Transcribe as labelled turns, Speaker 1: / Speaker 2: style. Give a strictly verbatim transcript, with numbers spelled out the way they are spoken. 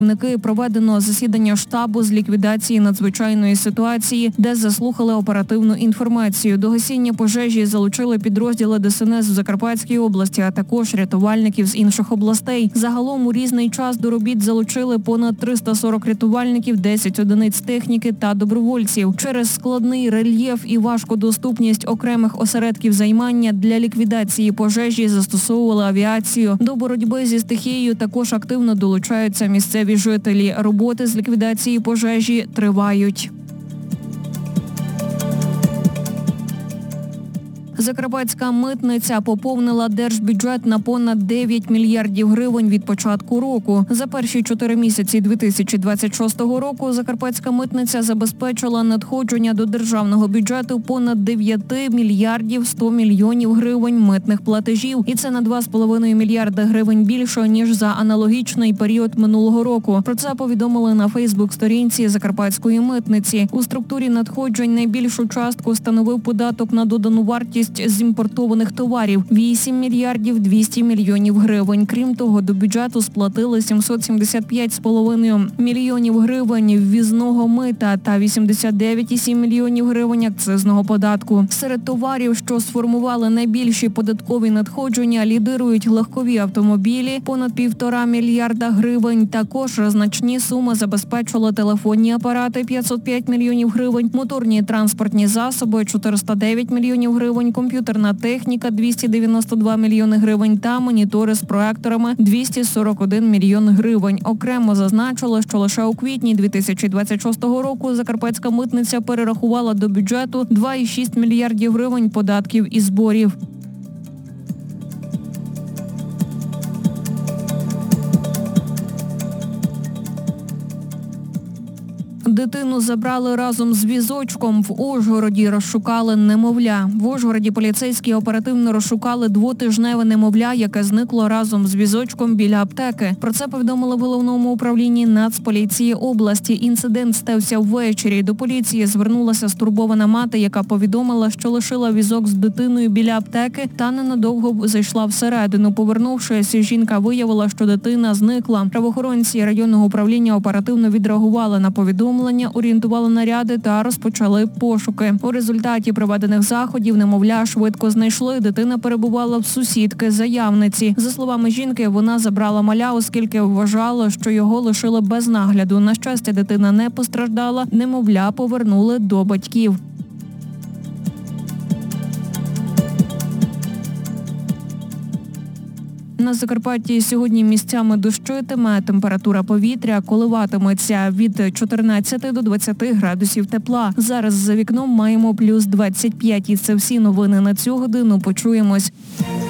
Speaker 1: Проведено засідання штабу з ліквідації надзвичайної ситуації, де заслухали оперативну інформацію. До гасіння пожежі залучили підрозділи Де Ес Ен Ес в Закарпатській області, а також рятувальників з інших областей. Загалом у різний час до робіт залучили понад триста сорок рятувальників, десять одиниць техніки та добровольців. Через складний рельєф і важку доступність окремих осередків займання для ліквідації пожежі застосовували авіацію. До боротьби зі стихією також активно долучаються місцеві жителі. Роботи з ліквідації пожежі тривають. Закарпатська митниця поповнила держбюджет на понад дев'ять мільярдів гривень від початку року. За перші чотири місяці дві тисячі двадцять шостого року Закарпатська митниця забезпечила надходження до державного бюджету понад дев'ять мільярдів сто мільйонів гривень митних платежів. І це на два з половиною мільярда гривень більше, ніж за аналогічний період минулого року. Про це повідомили на Фейсбук-сторінці Закарпатської митниці. У структурі надходжень найбільшу частку становив податок на додану вартість з імпортованих товарів – вісім мільярдів двісті мільйонів гривень. Крім того, до бюджету сплатили сімсот сімдесят п'ять з половиною мільйонів гривень ввізного мита та вісімдесят дев'ять цілих сім мільйонів гривень акцизного податку. Серед товарів, що сформували найбільші податкові надходження, лідирують легкові автомобілі – понад півтора мільярда гривень. Також значні суми забезпечили телефонні апарати – п'ятсот п'ять мільйонів гривень, моторні транспортні засоби – чотириста дев'ять мільйонів гривень, комп'ютерна техніка – двісті дев'яносто два мільйони гривень та монітори з проекторами – двісті сорок один мільйон гривень. Окремо зазначили, що лише у квітні дві тисячі двадцять шостого року Закарпатська митниця перерахувала до бюджету два цілих шість мільярдів гривень податків і зборів. Дитину забрали разом з візочком. В Ужгороді розшукали немовля. В Ужгороді поліцейські оперативно розшукали двотижневе немовля, яке зникло разом з візочком біля аптеки. Про це повідомили в Головному управлінні Нацполіції області. Інцидент стався ввечері. До поліції звернулася стурбована мати, яка повідомила, що лишила візок з дитиною біля аптеки та ненадовго зайшла всередину. Повернувшись, жінка виявила, що дитина зникла. Правоохоронці районного управління оперативно відреагували на повідомлення, орієнтували наряди та розпочали пошуки. У результаті проведених заходів немовля швидко знайшли. Дитина перебувала в сусідки заявниці. За словами жінки, вона забрала маля, оскільки вважала, що його лишили без нагляду. На щастя, дитина не постраждала. Немовля повернули до батьків. На Закарпатті сьогодні місцями дощитиме, температура повітря коливатиметься від чотирнадцяти до двадцяти градусів тепла. Зараз за вікном маємо плюс двадцять п'ять. І це всі новини на цю годину. Почуємось.